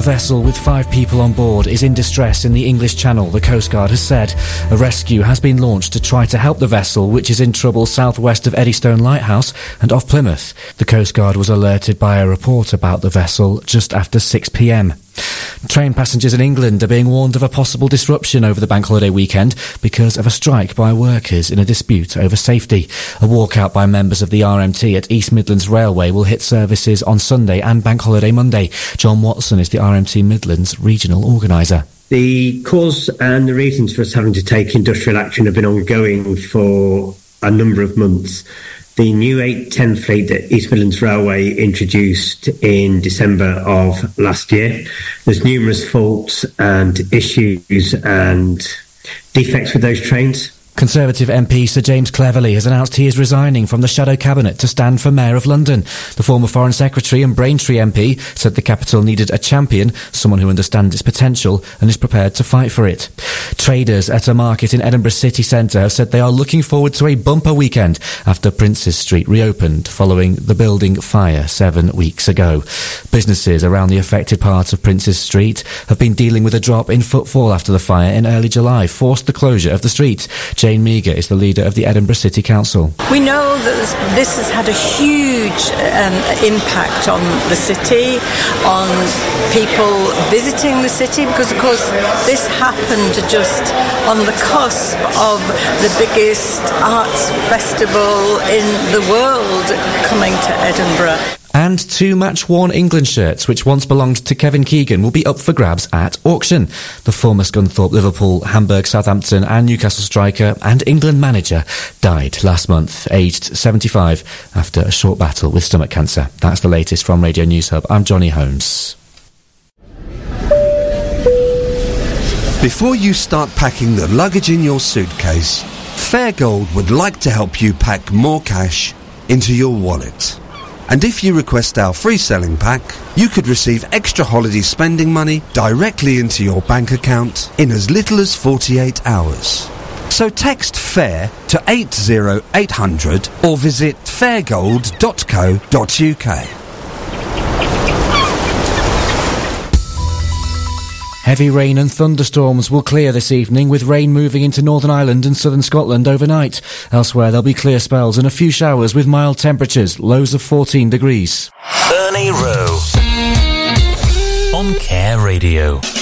vessel with 5 people on board is in distress in the English Channel, the Coast Guard has said. A rescue has been launched to try to help the vessel, which is in trouble southwest of Eddystone Lighthouse and off Plymouth. The Coast Guard was alerted by a report about the vessel just after 6 p.m. Train passengers in England are being warned of a possible disruption over the bank holiday weekend because of a strike by workers in a dispute over safety. A walkout by members of the RMT at East Midlands Railway will hit services on Sunday and bank holiday Monday. John Watson is the RMT Midlands regional organiser. The cause and the reasons for us having to take industrial action have been ongoing for a number of months. The new 810 fleet that East Midlands Railway introduced in December of last year, there's numerous faults and issues and defects with those trains. Conservative MP Sir James Cleverly has announced he is resigning from the Shadow Cabinet to stand for Mayor of London. The former Foreign Secretary and Braintree MP said the capital needed a champion, someone who understands its potential and is prepared to fight for it. Traders at a market in Edinburgh city centre have said they are looking forward to a bumper weekend after Princes Street reopened following the building fire 7 weeks ago. Businesses around the affected part of Princes Street have been dealing with a drop in footfall after the fire in early July forced the closure of the street. Jane Meager is the leader of the Edinburgh City Council. We know that this has had a huge impact on the city, on people visiting the city, because of course this happened just on the cusp of the biggest arts festival in the world coming to Edinburgh. And 2 match-worn England shirts, which once belonged to Kevin Keegan, will be up for grabs at auction. The former Scunthorpe, Liverpool, Hamburg, Southampton and Newcastle striker and England manager died last month, aged 75, after a short battle with stomach cancer. That's the latest from Radio News Hub. I'm Johnny Holmes. Before you start packing the luggage in your suitcase, Fairgold would like to help you pack more cash into your wallet. And if you request our free selling pack, you could receive extra holiday spending money directly into your bank account in as little as 48 hours. So text FAIR to 80800 or visit fairgold.co.uk. Heavy rain and thunderstorms will clear this evening, with rain moving into Northern Ireland and southern Scotland overnight. Elsewhere, there'll be clear spells and a few showers with mild temperatures, lows of 14 degrees. Ernie Rowe on Care Radio.